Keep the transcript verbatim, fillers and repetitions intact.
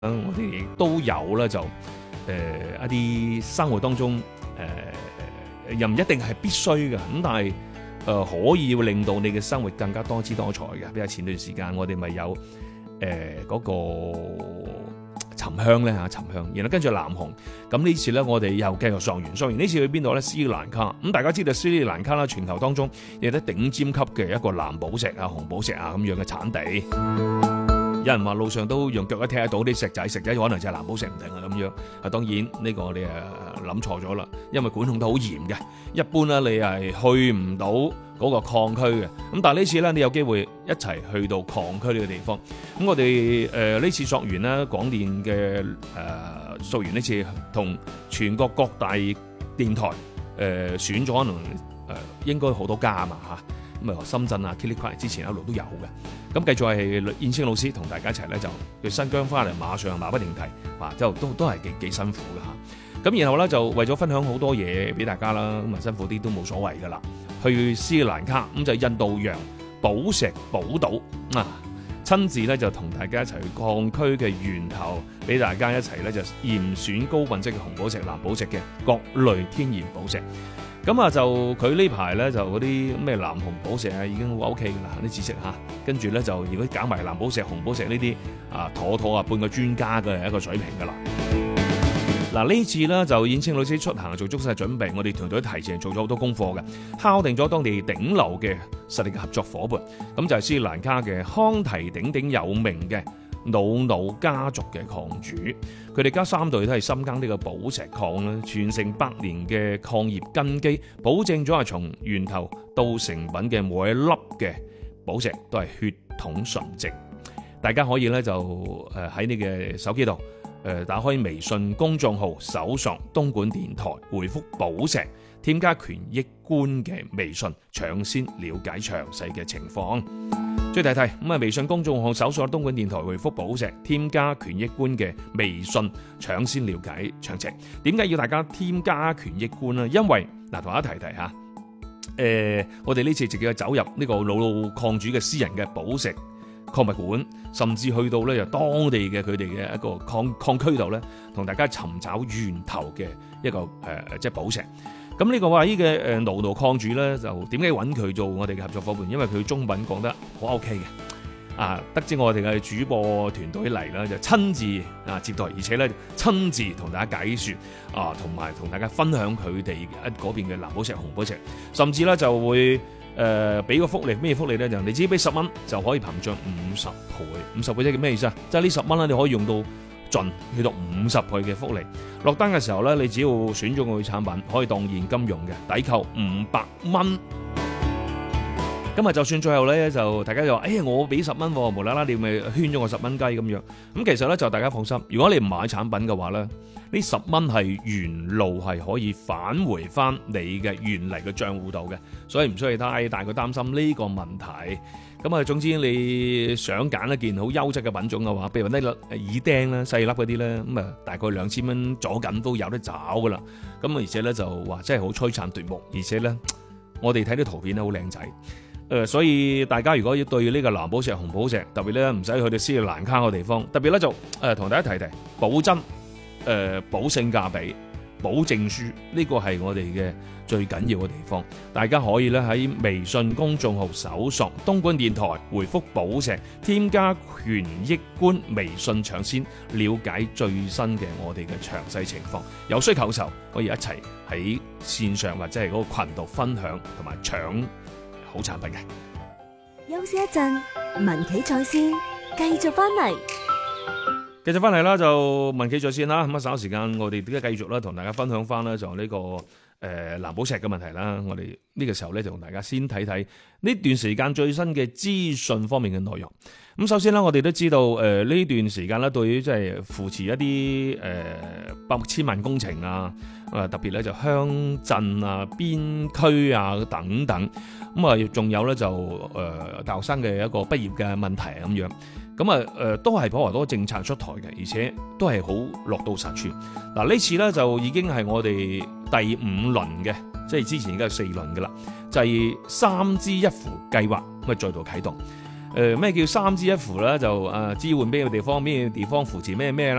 我哋都有啦，就誒、呃、一啲生活當中誒、呃、又唔一定係必須嘅，咁但係誒、呃、可以會令到你嘅生活更加多姿多彩嘅。比如前段時間我哋咪有誒嗰、呃那個沉香咧嚇，沉香，然後跟住南紅，咁呢次咧我哋又繼續溯源，溯源呢次去邊度咧？斯里蘭卡。咁大家知道斯里蘭卡啦，全球當中亦都頂尖級嘅一個藍寶石啊、紅寶石啊咁樣嘅產地。有人話路上都用腳一踢得到啲石仔，石仔可能就係藍寶石唔定啊咁樣。啊，當然呢個你誒諗錯咗啦，因為管控得好嚴嘅，一般咧你係去唔到嗰個礦區嘅。咁但係呢次咧，你有機會一齊去到礦區呢個地方。咁我哋誒呢次溯源咧，廣電嘅誒溯源呢次同全國各大電台誒、呃、選咗可能誒、呃、應該好多家啊嘛嚇。咁啊，深圳啊 Killy 之前一路都有嘅。咁繼續係燕青老師同大家一齊咧，就去新疆翻嚟，馬上馬不停蹄，啊，就都都係幾幾辛苦嘅嚇。咁然後咧就為咗分享好多嘢俾大家啦，咁啊辛苦啲都冇所謂噶啦。去斯里蘭卡咁就印度洋寶石寶島啊，親自咧就同大家一齊去礦區嘅源頭，俾大家一齊咧就嚴選高品質嘅紅寶石、藍寶石嘅各類天然寶石。咁啊，就佢呢排咧就嗰啲咩藍紅寶石啊，已經好 OK 噶啦啲知識嚇。跟住咧就如果搞埋藍寶石、紅寶石呢啲啊，妥妥啊半個專家嘅一個水平噶啦。嗱呢次咧就燕青老師出行做足晒準備，我哋團隊提前做咗好多功課嘅，敲定咗當地頂流嘅實力嘅合作伙伴。咁就係斯里蘭卡嘅康提鼎鼎有名嘅努努家族嘅礦主，佢哋家三代都係深耕呢個寶石礦啦，傳承百年嘅礦業根基，保證咗係從源頭到成品嘅每一粒嘅寶石都係血統純正。大家可以咧就誒喺你嘅手機度誒打開微信公眾號，搜索東莞電台，回覆寶石，添加權益官嘅微信，搶先了解詳細嘅情況。再提提咁啊，微信公眾號搜索東莞電台，回覆寶石，添加權益官嘅微信，搶先了解詳情。點解要大家添加權益官呢？因為嗱，同大家提提吓，誒，我哋呢次直接走入呢個努努礦主嘅私人嘅寶石礦物館，甚至去到咧就當地嘅佢哋嘅一個礦礦區度咧，同大家尋找源頭嘅一個誒、呃、即係寶石。咁呢個話呢嘅誒努努礦主咧，就點解揾佢做我哋嘅合作伙伴？因為佢中文講得好 OK 嘅，啊，得知我哋嘅主播團隊嚟啦，就親自啊接待，而且咧親自同大家解說啊，同埋同大家分享佢哋一嗰邊嘅藍寶石、紅寶石，甚至咧就會誒俾個福利，咩福利咧？就你只要俾十蚊就可以膨脹五十倍，五十倍即係咩意思啊？即係呢十蚊咧，你可以用到盡，去到五十倍嘅福利。落單嘅時候咧，你只要選咗我嘅產品，可以當現金用嘅，抵扣五百蚊。咁啊，就算最後咧就大家就話，哎呀，我俾十蚊，無啦啦你咪圈咗我十蚊雞咁樣。咁其實咧就大家放心，如果你唔買產品嘅話咧，呢十蚊係原路係可以返回翻你嘅原嚟嘅賬戶度嘅，所以唔需要太大個擔心呢個問題。咁啊，總之你想揀一件好優質嘅品種嘅話，譬如呢粒耳釘啦、細粒嗰啲咧，咁啊大概兩千蚊左緊都有得找噶啦。咁啊，而且咧就話真係好璀璨奪目，而且咧我哋睇啲圖片咧好靚仔。誒、呃，所以大家如果要對呢個藍寶石、紅寶石，特別咧唔使去到斯里蘭卡個地方，特別咧就誒同、呃、大家提提保真、誒、呃、保性價比、保證書，呢、這個係我哋嘅最緊要嘅地方。大家可以咧喺微信公眾號搜索東莞電台，回覆寶石，添加權益官微信，搶先了解最新嘅我哋嘅詳細情況。有需求嘅時候可以一齊喺線上或者係嗰個群度分享同埋搶好產品嘅。 休息一陣，民企在線繼續翻嚟。 繼續翻嚟啦，就民企在線啦。咁啊，稍時間我哋點解繼續啦，同大家分享翻咧就呢、這個誒藍寶石嘅問題啦。我哋呢個時候咧就同大家先睇睇呢段時間最新嘅資訊方面嘅內容。咁首先啦，我哋都知道誒呢、呃、段時間咧，對於即係扶持一啲誒百千萬工程啊，啊特別咧就鄉鎮啊、邊區啊等等。咁啊，仲有咧就誒、呃、大學生嘅一個畢業嘅問題咁樣。咁啊，誒都係頗為多政策出台嘅，而且都係好落到實處。嗱呢次咧就已經係我哋第五輪嘅，即係之前已經係四輪嘅啦，就係、是、三支一扶計劃咁啊再度啟動。 誒咩叫三支一扶啦？就誒支援邊個地方，邊個地方扶持咩咩啦。